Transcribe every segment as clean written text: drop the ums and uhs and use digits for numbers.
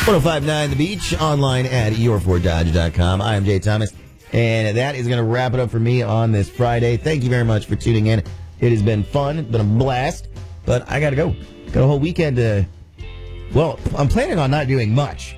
1059 The Beach, online at your4dodge.com. I am Jay Thomas, and that is going to wrap it up for me on this Friday. Thank you very much for tuning in. It has been fun. It's been a blast, but I got to go. Got a whole weekend to... Well, I'm planning on not doing much,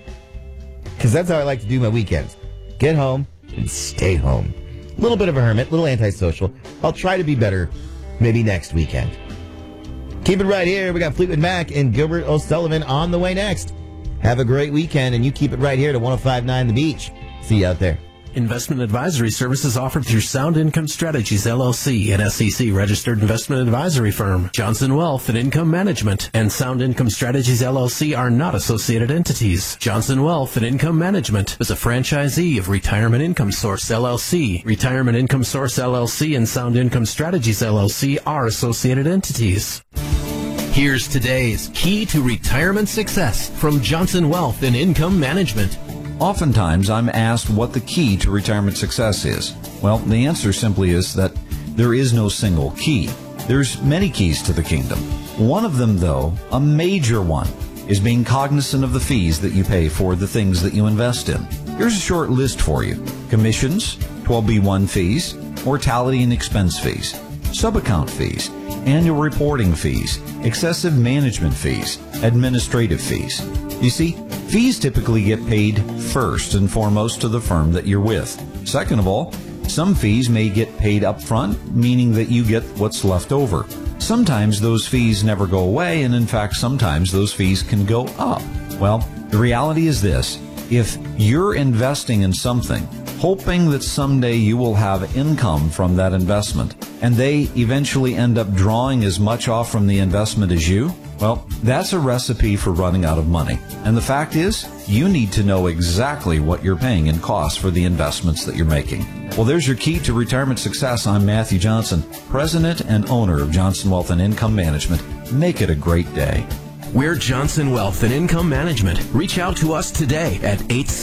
because that's how I like to do my weekends. Get home and stay home. A little bit of a hermit, a little antisocial. I'll try to be better maybe next weekend. Keep it right here. We got Fleetwood Mac and Gilbert O'Sullivan on the way next. Have a great weekend, and you keep it right here to 1059 The Beach. See you out there. Investment advisory services offered through Sound Income Strategies, LLC, an SEC-registered investment advisory firm. Johnson Wealth and Income Management and Sound Income Strategies, LLC are not associated entities. Johnson Wealth and Income Management is a franchisee of Retirement Income Source, LLC. Retirement Income Source, LLC and Sound Income Strategies, LLC are associated entities. Here's today's Key to Retirement Success from Johnson Wealth and Income Management. Oftentimes, I'm asked what the key to retirement success is. Well, the answer simply is that there is no single key. There's many keys to the kingdom. One of them, though, a major one, is being cognizant of the fees that you pay for the things that you invest in. Here's a short list for you. Commissions, 12B1 fees, mortality and expense fees, sub-account fees, annual reporting fees, excessive management fees, administrative fees. You see, fees typically get paid first and foremost to the firm that you're with. Second of all, some fees may get paid up front, meaning that you get what's left over. Sometimes those fees never go away, and in fact, sometimes those fees can go up. Well, the reality is this. If you're investing in something, hoping that someday you will have income from that investment, and they eventually end up drawing as much off from the investment as you, well, that's a recipe for running out of money. And the fact is, you need to know exactly what you're paying in costs for the investments that you're making. Well, there's your key to retirement success. I'm Matthew Johnson, President and owner of Johnson Wealth and Income Management. Make it a great day. We're Johnson Wealth and Income Management. Reach out to us today at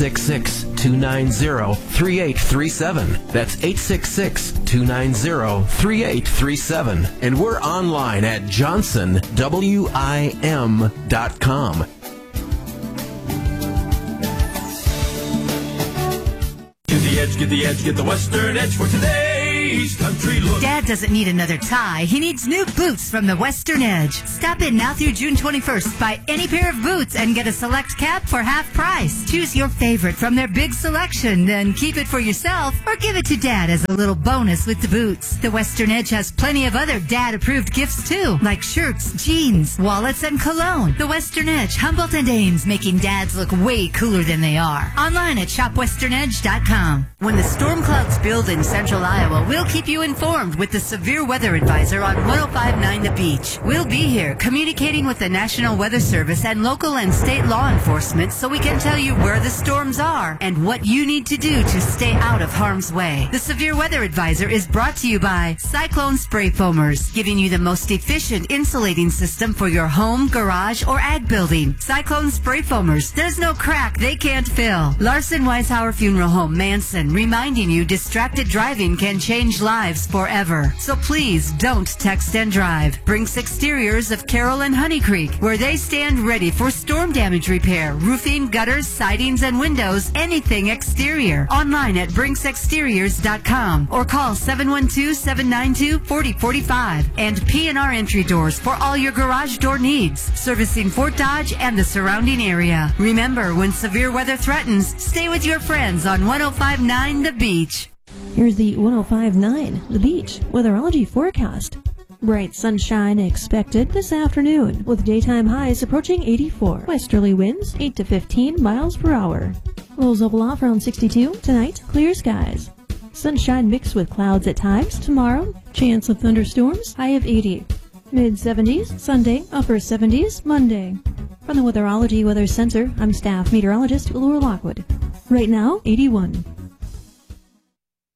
866-290-3837. That's 866-290-3837. And we're online at johnsonwim.com. Get the edge, get the edge, get the Western edge for today's country look. Dad doesn't need another tie. He needs new boots from the Western Edge. Stop in now through June 21st. Buy any pair of boots and get a select cap for half price. Choose your favorite from their big selection, then keep it for yourself or give it to Dad as a little bonus with the boots. The Western Edge has plenty of other Dad-approved gifts too, like shirts, jeans, wallets, and cologne. The Western Edge, Humboldt and Ames, making dads look way cooler than they are. Online at shopwesternedge.com. When the storm clouds build in central Iowa, we'll keep you informed with the Severe Weather Advisor on 1059 The Beach. We'll be here communicating with the National Weather Service and local and state law enforcement so we can tell you where the storms are and what you need to do to stay out of harm's way. The Severe Weather Advisor is brought to you by Cyclone Spray Foamers, giving you the most efficient insulating system for your home, garage, or ag building. Cyclone Spray Foamers. There's no crack they can't fill. Larson Weishauer Funeral Home, Manson, reminding you distracted driving can change lives forever. So please don't text and drive. Brinks Exteriors of Carroll and Honey Creek, where they stand ready for storm damage repair, roofing, gutters, sidings, and windows, anything exterior. Online at brinksexteriors.com or call 712-792-4045. And P&R Entry Doors for all your garage door needs, servicing Fort Dodge and the surrounding area. Remember, when severe weather threatens, stay with your friends on 1059 The Beach. Here's the 1059 The Beach weatherology forecast. Bright sunshine expected this afternoon with daytime highs approaching 84. Westerly winds 8 to 15 miles per hour. Lows level off around 62. Tonight, clear skies. Sunshine mixed with clouds at times. Tomorrow, chance of thunderstorms, high of 80. Mid-70s Sunday, upper 70s Monday. From the Weatherology Weather Center, I'm staff meteorologist Laura Lockwood. Right now, 81.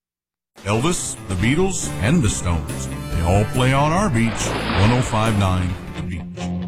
Elvis, the Beatles, and the Stones. They all play on our beach, 1059